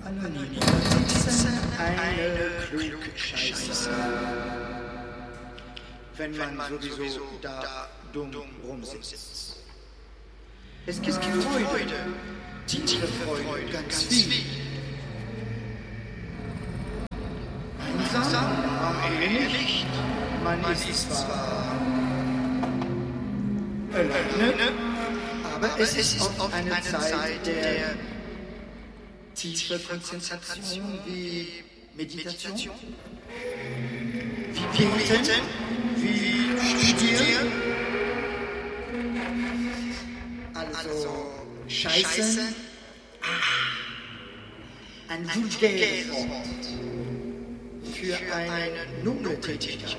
Anonym sitzen eine Klugscheiße. Wenn man sowieso da dumm rumsitzt. Es gibt Freude, tiefe Freude, ganz viel. Einsam, nicht. Man ist zwar alleine, aber es ist oft eine Zeit der tiefe Konzentration wie Meditation, wie Beten, wie Studieren. Also Scheißen, ein vulgäres Wort für eine noble Tätigkeit.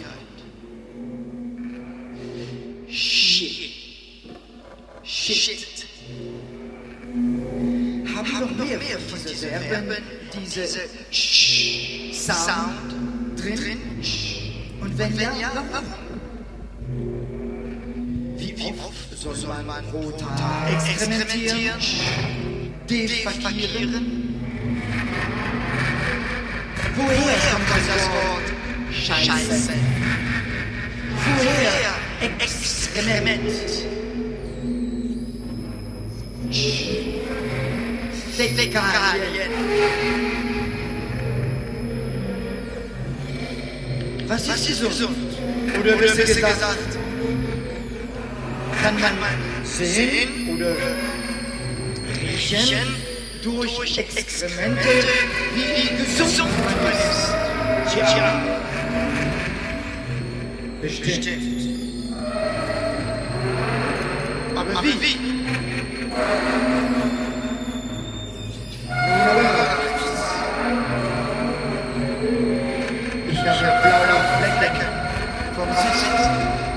Shit. Haben noch mehr von diese Verben, diese Sound drin? Und wenn ja, warum? Wie oft soll man pro Tag experimentieren, defekieren? Woher kommt das Wort Scheiße? Woher Experiment? Fäkalien. Was ist gesund? Oder besser gesagt, kann man sehen oder riechen durch Experimente, wie gesund man ist? Tja, bestimmt. Aber wie? Ich habe blaue Flecke vom Sitzen.